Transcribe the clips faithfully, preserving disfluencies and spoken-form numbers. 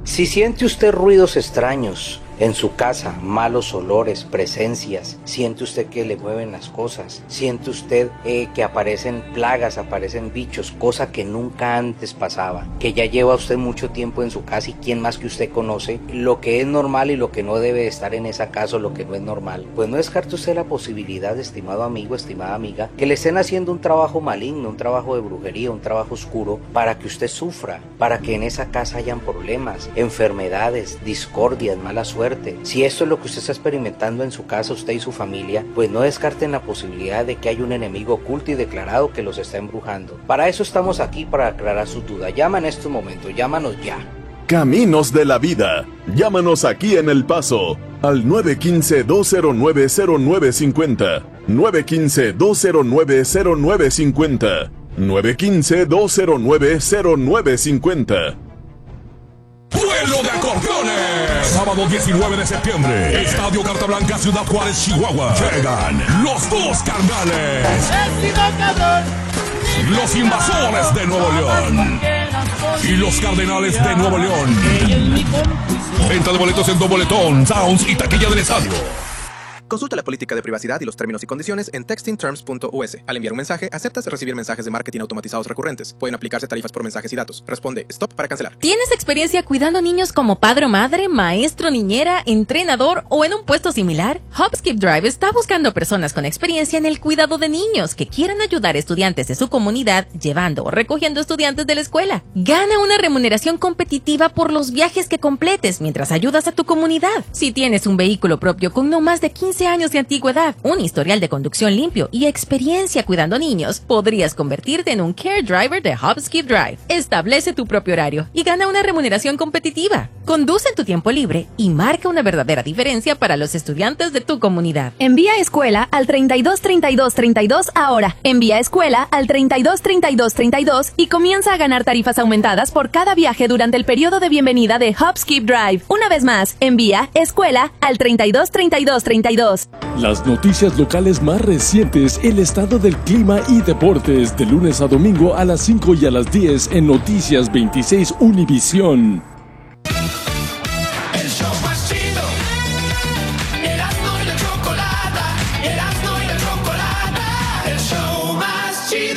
Si siente usted ruidos extraños en su casa, malos olores, presencias, siente usted que le mueven las cosas, siente usted eh, que aparecen plagas, aparecen bichos, cosa que nunca antes pasaba, que ya lleva usted mucho tiempo en su casa y quién más que usted conoce lo que es normal y lo que no debe estar en esa casa o lo que no es normal, pues no descarte usted la posibilidad, estimado amigo, estimada amiga, que le estén haciendo un trabajo maligno, un trabajo de brujería, un trabajo oscuro, para que usted sufra, para que en esa casa hayan problemas, enfermedades, discordias, mala suerte. Si esto es lo que usted está experimentando en su casa, usted y su familia, pues no descarten la posibilidad de que hay un enemigo oculto y declarado que los está embrujando. Para eso estamos aquí, para aclarar sus dudas. Llama en estos momentos, llámanos ya. Caminos de la Vida. Llámanos aquí en El Paso al nueve uno cinco, dos cero nueve, cero nueve cinco cero, nueve uno cinco, dos cero nueve, cero nueve cinco cero, nueve uno cinco, dos cero nueve, cero nueve cinco cero. ¡Duelo de acordeones! Sábado diecinueve de septiembre, Estadio Carta Blanca, Ciudad Juárez, Chihuahua. Llegan los dos carnales. Los Invasores de Nuevo León y los Cardenales de Nuevo León. Venta de boletos en Doboletón, Sounds y taquilla del estadio. Consulta la política de privacidad y los términos y condiciones en texting terms punto u s. Al enviar un mensaje, aceptas recibir mensajes de marketing automatizados recurrentes. Pueden aplicarse tarifas por mensajes y datos. Responde stop para cancelar. ¿Tienes experiencia cuidando niños como padre o madre, maestro, niñera, entrenador o en un puesto similar? Hopskip Drive está buscando personas con experiencia en el cuidado de niños que quieran ayudar a estudiantes de su comunidad llevando o recogiendo estudiantes de la escuela. Gana una remuneración competitiva por los viajes que completes mientras ayudas a tu comunidad. Si tienes un vehículo propio con no más de quince años de antigüedad, un historial de conducción limpio y experiencia cuidando niños, podrías convertirte en un Care Driver de Hopskip Drive. Establece tu propio horario y gana una remuneración competitiva. Conduce en tu tiempo libre y marca una verdadera diferencia para los estudiantes de tu comunidad. Envía escuela al treinta y dos treinta y dos treinta y dos ahora. Envía escuela al treinta y dos treinta y dos treinta y dos y comienza a ganar tarifas aumentadas por cada viaje durante el periodo de bienvenida de Hopskip Drive. Una vez más, envía escuela al treinta y dos treinta y dos treinta y dos. Las noticias locales más recientes, el estado del clima y deportes, de lunes a domingo a las cinco y a las diez en Noticias veintiséis Univisión. El show más chido, Erasmo y la Chocolata, Erasmo y la Chocolata, el show más chido.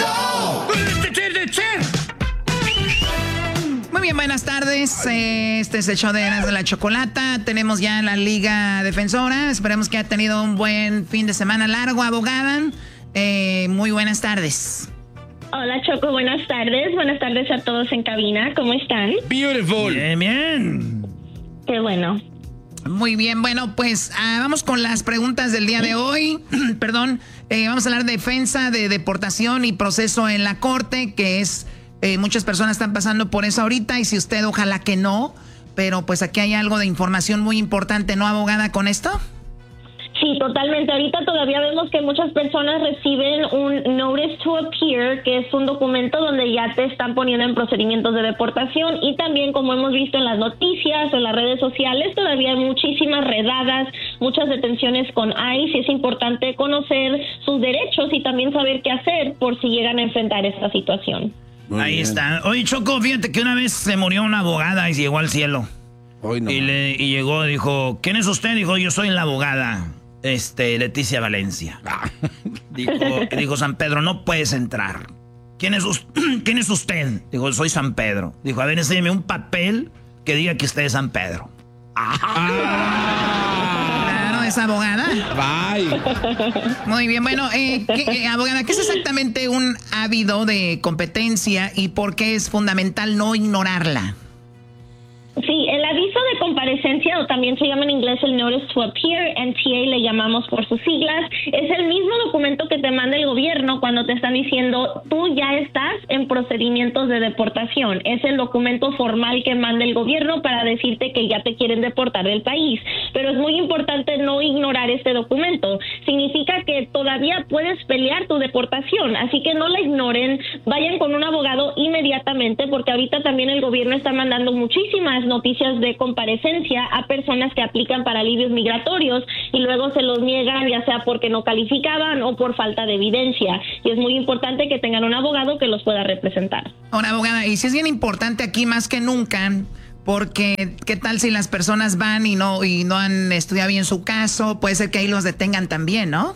Muy bien, buenas tardes. Este es el show de Erasmo y la Chocolata. Tenemos ya la Liga Defensora. Esperemos que haya tenido un buen fin de semana largo, abogada. Eh, muy buenas tardes. Hola, Choco, buenas tardes. Buenas tardes a todos en cabina. ¿Cómo están? Beautiful. Bien, bien. Qué bueno. Muy bien, bueno, pues ah, vamos con las preguntas del día de hoy. Perdón, eh, vamos a hablar de defensa, de deportación y proceso en la corte, que es... Eh, muchas personas están pasando por eso ahorita y si usted ojalá que no, pero pues aquí hay algo de información muy importante, ¿no, abogada, con esto? Sí, totalmente. Ahorita todavía vemos que muchas personas reciben un Notice to Appear, que es un documento donde ya te están poniendo en procedimientos de deportación y también, como hemos visto en las noticias o en las redes sociales, todavía hay muchísimas redadas, muchas detenciones con I C E y es importante conocer sus derechos y también saber qué hacer por si llegan a enfrentar esta situación. Muy Ahí bien. está. Oye, Choco, fíjate que una vez se murió una abogada y llegó al cielo. Hoy no. Y, le, y llegó y dijo, ¿quién es usted? Dijo, yo soy la abogada, este, Leticia Valencia. dijo, dijo San Pedro, no puedes entrar. ¿Quién es, ¿Quién es usted? Dijo, soy San Pedro. Dijo, a ver, enséñame un papel que diga que usted es San Pedro. Claro, es abogada. Bye. Muy bien, bueno, eh, ¿qué, eh, abogada, ¿qué es exactamente un ávido de competencia y por qué es fundamental no ignorarla? Sí, el aviso de comparecencia, o también se llama en inglés el Notice to Appear, N T A le llamamos por sus siglas, es el mismo documento que te manda el gobierno cuando te están diciendo tú ya estás en procedimientos de deportación. Es el documento formal que manda el gobierno para decirte que ya te quieren deportar del país. Pero es muy importante no ignorar este documento. Significa que todavía puedes pelear tu deportación, así que no la ignoren, vayan con un abogado inmediatamente, porque ahorita también el gobierno está mandando muchísimas noticias de comparecencia a personas que aplican para alivios migratorios y luego se los niegan, ya sea porque no calificaban o por falta de evidencia. Y es muy importante que tengan un abogado que los pueda representar. Ahora, abogada, y si es bien importante aquí más que nunca, Porque, ¿qué tal si las personas van y no, y no han estudiado bien su caso? Puede ser que ahí los detengan también, ¿no?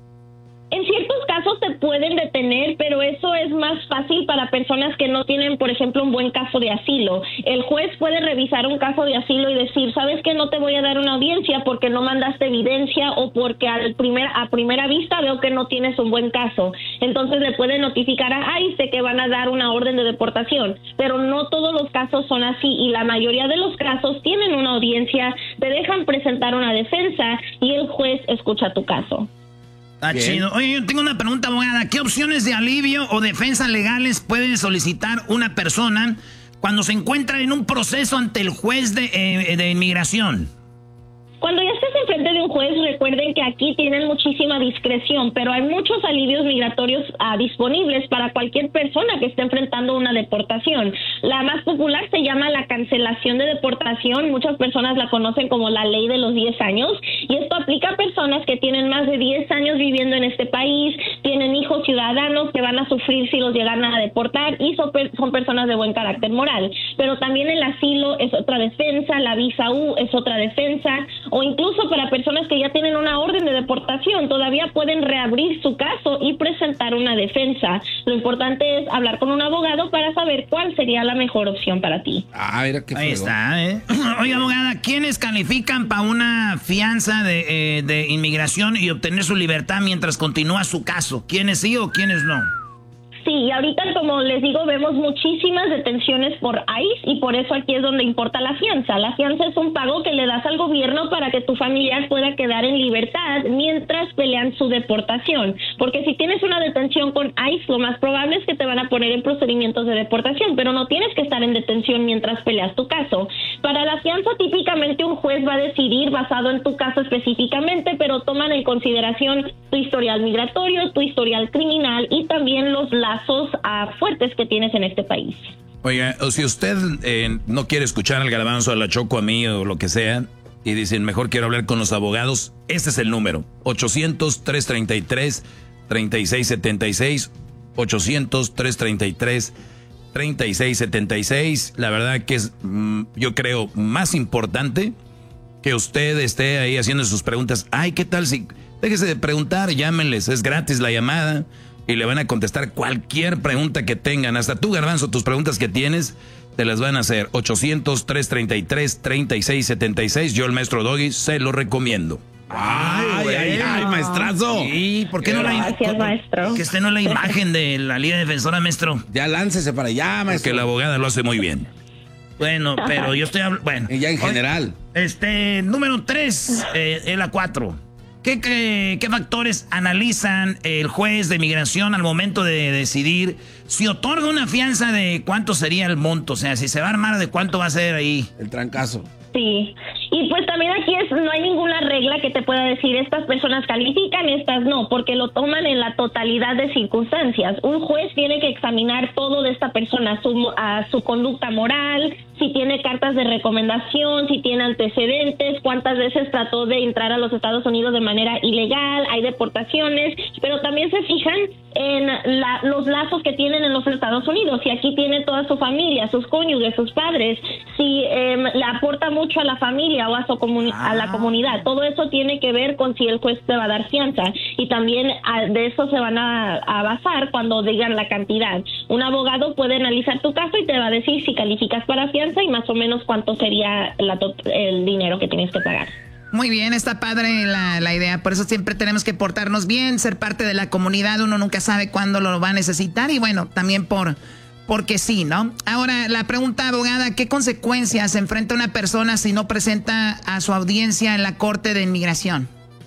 En ciertos casos te pueden detener, pero eso es más fácil para personas que no tienen, por ejemplo, un buen caso de asilo. El juez puede revisar un caso de asilo y decir, ¿sabes qué? No te voy a dar una audiencia porque no mandaste evidencia o porque al primer, a primera vista veo que no tienes un buen caso. Entonces le puede notificar a I C E que van a dar una orden de deportación. Pero no todos los casos son así y la mayoría de los casos tienen una audiencia, te dejan presentar una defensa y el juez escucha tu caso. Está chido. Oye, yo tengo una pregunta, abogada. ¿Qué opciones de alivio o defensa legales puede solicitar una persona cuando se encuentra en un proceso ante el juez de, eh, de inmigración? Cuando ya estés enfrente de un juez, recuerden que aquí tienen muchísima discreción, pero hay muchos alivios migratorios uh, disponibles para cualquier persona que esté enfrentando una deportación. La más popular se llama la cancelación de deportación. Muchas personas la conocen como la ley de los diez años, y esto aplica a personas que tienen más de diez años viviendo en este país, tienen hijos ciudadanos que van a sufrir si los llegan a deportar y son, per- son personas de buen carácter moral. Pero también el asilo es otra defensa, la visa U es otra defensa, o incluso para personas que ya tienen una orden de deportación, todavía pueden reabrir su caso y presentar una defensa. Lo importante es hablar con un abogado para saber cuál sería la mejor opción para ti. Ah, mira qué Ahí está, ¿eh? Oiga, abogada, ¿quiénes califican para una fianza de, eh, de inmigración y obtener su libertad mientras continúa su caso? ¿Quiénes sí o quiénes no? Sí, y ahorita, como les digo, vemos muchísimas detenciones por I C E y por eso aquí es donde importa la fianza. La fianza es un pago que le das al gobierno para que tu familiar pueda quedar en libertad mientras pelean su deportación. Porque si tienes una detención con I C E, lo más probable es que te van a poner en procedimientos de deportación, pero no tienes que estar en detención mientras peleas tu caso. Para la fianza, típicamente un juez va a decidir basado en tu caso específicamente, pero toman en consideración tu historial migratorio, tu historial criminal y también los lazos uh, fuertes que tienes en este país. Oiga, o si usted eh, no quiere escuchar al Garbanzo, a la Choco, a mí o lo que sea, y dicen, mejor quiero hablar con los abogados, este es el número, ochocientos, trescientos treinta y tres, treinta y seis setenta y seis, ochocientos, trescientos treinta y tres, treinta y seis setenta y seis. La verdad que es, mm, yo creo, más importante que usted esté ahí haciendo sus preguntas. Ay, ¿qué tal si...? Déjese de preguntar, llámenles, es gratis la llamada y le van a contestar cualquier pregunta que tengan. Hasta tú, Garbanzo, tus preguntas que tienes, te las van a hacer. ochocientos, trescientos treinta y tres, treinta y seis setenta y seis. Yo, el maestro Doggy, se lo recomiendo. Ay, ay, ay, ay, maestrazo. Sí, ¿por qué no la Gracias, maestro. Que esté no la imagen de la Liga Defensora, maestro? Ya láncese para allá, maestro. Porque la abogada lo hace muy bien. Bueno, pero yo estoy hablando... Bueno. Y ya en general. Este, número tres, eh, es la cuatro. ¿Qué, qué, ¿Qué factores analizan el juez de migración al momento de decidir si otorga una fianza de cuánto sería el monto? O sea, si se va a armar, de cuánto va a ser ahí el trancazo. Sí, y pues también aquí es, no hay ninguna regla que te pueda decir estas personas califican, estas no, porque lo toman en la totalidad de circunstancias. Un juez tiene que examinar todo de esta persona, su, a su conducta moral, si tiene cartas de recomendación, si tiene antecedentes, cuántas veces trató de entrar a los Estados Unidos de manera ilegal, hay deportaciones, pero también se fijan en la, los lazos que tienen en los Estados Unidos, si aquí tiene toda su familia, sus cónyuges, sus padres, si eh, le aporta mucho a la familia o a, su comuni- ah. a la comunidad. Todo eso tiene que ver con si el juez te va a dar fianza, y también a, de eso se van a, a basar cuando digan la cantidad. Un abogado puede analizar tu caso y te va a decir si calificas para fianza y más o menos cuánto sería la el dinero que tienes que pagar. Muy bien, está padre la, la idea. Por eso siempre tenemos que portarnos bien, ser parte de la comunidad. Uno nunca sabe cuándo lo va a necesitar. Y bueno, también por porque sí, ¿no? Ahora, la pregunta, abogada, ¿qué consecuencias enfrenta una persona si no presenta a su audiencia en la Corte de Inmigración?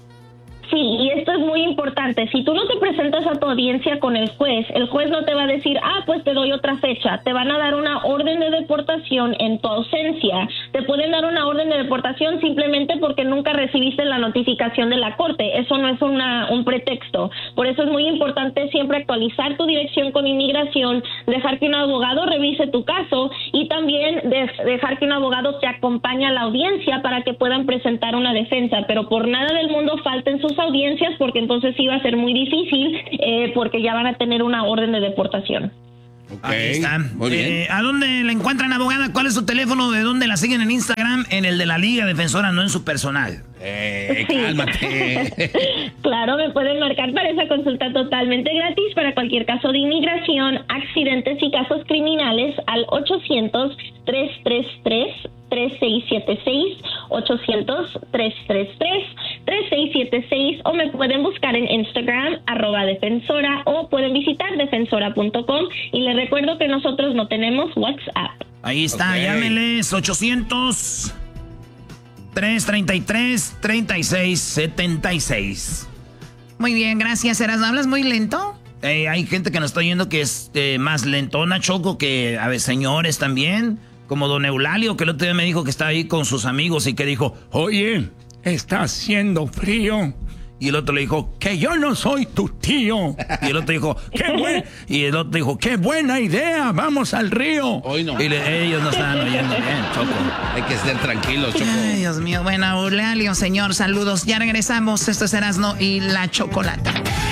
Sí, y esto es muy importante. Si tú no te presentas a tu audiencia con el juez, el juez no te va a decir, ah, pues te doy otra fecha. Te van a dar una orden de deportación en tu ausencia. Te pueden dar una orden de deportación simplemente porque nunca recibiste la notificación de la corte. Eso no es una, un pretexto. Por eso es muy importante siempre actualizar tu dirección con inmigración, dejar que un abogado revise tu caso y también de, dejar que un abogado te acompañe a la audiencia para que puedan presentar una defensa. Pero por nada del mundo falten sus audiencias, porque entonces sí va a ser muy difícil, eh, porque ya van a tener una orden de deportación. Okay, ahí está. Muy bien. Eh, ¿A dónde la encuentran, abogada? ¿Cuál es su teléfono? ¿De dónde la siguen en Instagram? En el de la Liga Defensora, no en su personal. Eh, sí. Cálmate. Claro, me pueden marcar para esa consulta totalmente gratis para cualquier caso de inmigración, accidentes y casos criminales al ochocientos, tres tres tres, tres seis siete seis, ochocientos, tres tres tres, tres seis siete seis, o me pueden buscar en Instagram, arroba defensora, o pueden visitar defensora punto com, y les recuerdo que nosotros no tenemos WhatsApp. Ahí está, okay. Llámenles ochocientos, tres treinta y tres, treinta y seis setenta y seis. Muy bien, gracias, Erasmo. ¿Hablas muy lento? Eh, hay gente que nos está oyendo que es eh, más lentona, Choco, que a veces señores también, como don Eulalio, que el otro día me dijo que estaba ahí con sus amigos y que dijo, oye, está haciendo frío. Y el otro le dijo, que yo no soy tu tío. Y el otro dijo, qué buen... Y el otro dijo, qué buena idea, vamos al río. Hoy no. Y le, ellos no estaban oyendo bien, Choco. Hay que ser tranquilos, Choco. Ay, Dios mío. Bueno, Eulalio, señor, saludos. Ya regresamos. Esto es Erasmo y la Chocolata.